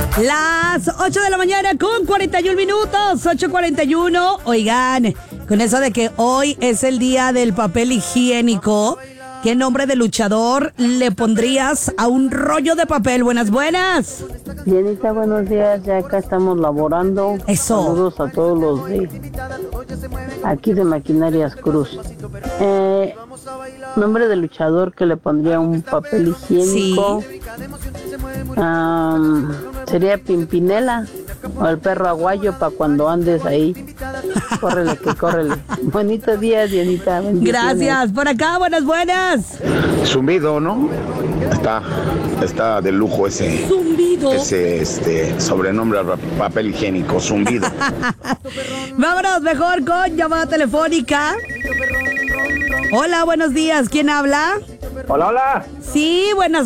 Las 8 de la mañana con 41 minutos, 8:41. Oigan, con eso de que hoy es el día del papel higiénico, ¿qué nombre de luchador le pondrías a un rollo de papel? Buenas. Bienita, buenos días, ya acá estamos laborando. Eso. Saludos a todos los de aquí de Maquinarias Cruz. Nombre de luchador que le pondría un papel higiénico. Sí. Sería Pimpinela o el perro aguayo para cuando andes ahí. Córrele que córrele. Bonito día, Dianita. Gracias. Por acá, buenas. Zumbido, ¿no? Está de lujo ese. Zumbido. Ese sobrenombre al papel higiénico, zumbido. Vámonos mejor con llamada telefónica. Hola, buenos días. ¿Quién habla? Hola. Sí, buenas.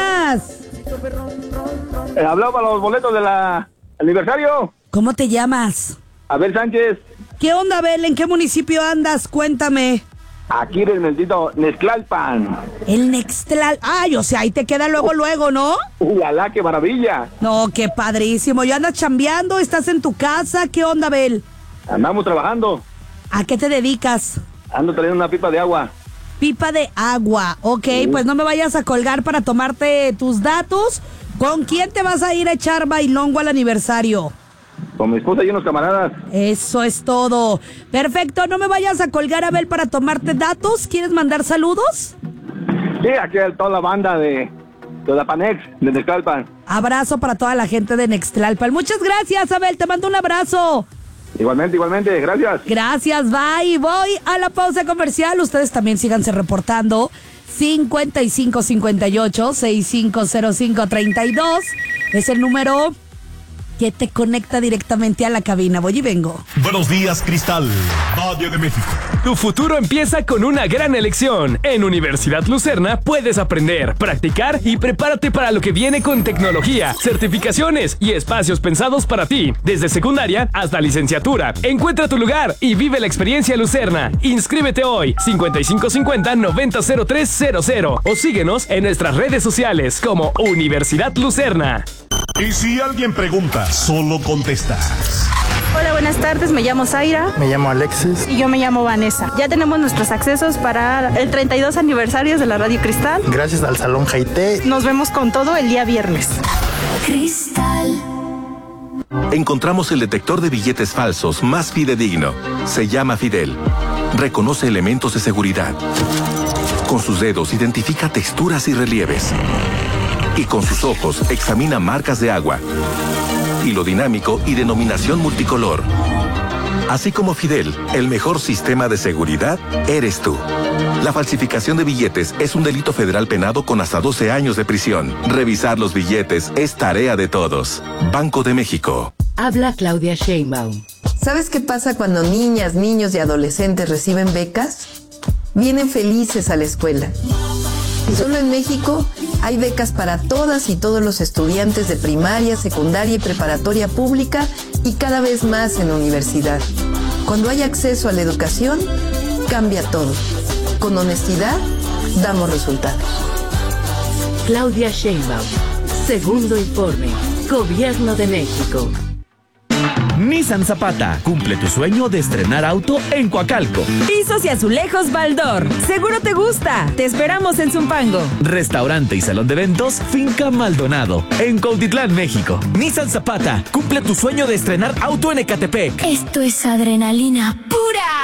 Hablaba para los boletos del aniversario. ¿Cómo te llamas? Abel Sánchez. ¿Qué onda, Abel? ¿En qué municipio andas? Cuéntame. Aquí en el bendito Nextlalpan. El Nextlal. Ay, o sea, ahí te queda luego, ¿no? ¡Ulala, qué maravilla! No, qué padrísimo. ¿Ya andas chambeando? ¿Estás en tu casa? ¿Qué onda, Abel? Andamos trabajando. ¿A qué te dedicas? Ando trayendo una pipa de agua. Pipa de agua. Ok, pues no me vayas a colgar para tomarte tus datos. ¿Con quién te vas a ir a echar bailongo al aniversario? Con mi esposa y unos camaradas. Eso es todo. Perfecto, no me vayas a colgar, Abel, para tomarte datos. ¿Quieres mandar saludos? Sí, aquí a toda la banda de la Panex, de Nextlalpan. Abrazo para toda la gente de Nextlalpan. Muchas gracias, Abel, te mando un abrazo. Igualmente, gracias. Gracias, bye. Voy a la pausa comercial. Ustedes también síganse reportando. 5558-650532 es el número que te conecta directamente a la cabina. Voy y vengo. Buenos días, Cristal, Valle de México. Tu futuro empieza con una gran elección. En Universidad Lucerna puedes aprender, practicar y prepárate para lo que viene con tecnología, certificaciones y espacios pensados para ti. Desde secundaria hasta licenciatura. Encuentra tu lugar y vive la experiencia Lucerna. Inscríbete hoy, 5550-900300 o síguenos en nuestras redes sociales como Universidad Lucerna. Y si alguien pregunta, solo contestas. Hola, buenas tardes, me llamo Zaira. Me llamo Alexis. Y yo me llamo Vanessa. Ya tenemos nuestros accesos para el 32 aniversario de la Radio Cristal. Gracias al Salón Jaité. Nos vemos con todo el día viernes. Cristal. Encontramos el detector de billetes falsos más fidedigno. Se llama Fidel. Reconoce elementos de seguridad. Con sus dedos identifica texturas y relieves. Y con sus ojos examina marcas de agua, hilo dinámico y denominación multicolor. Así como Fidel, el mejor sistema de seguridad eres tú. La falsificación de billetes es un delito federal penado con hasta 12 años de prisión. Revisar los billetes es tarea de todos. Banco de México. Habla Claudia Sheinbaum. ¿Sabes qué pasa cuando niñas, niños y adolescentes reciben becas? Vienen felices a la escuela. Solo en México hay becas para todas y todos los estudiantes de primaria, secundaria y preparatoria pública y cada vez más en la universidad. Cuando hay acceso a la educación, cambia todo. Con honestidad, damos resultados. Claudia Sheinbaum. Segundo informe. Gobierno de México. Nissan Zapata, cumple tu sueño de estrenar auto en Coacalco. Pisos y azulejos Baldor. Seguro te gusta. Te esperamos en Zumpango. Restaurante y salón de eventos Finca Maldonado, en Cuautitlán, México. Nissan Zapata, cumple tu sueño de estrenar auto en Ecatepec. Esto es adrenalina pura.